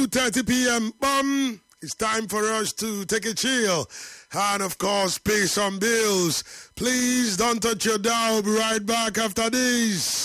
2:30 p.m. Bum. It's time for us to take a chill and, of course, pay some bills. Please don't touch your dial. We'll be right back after this.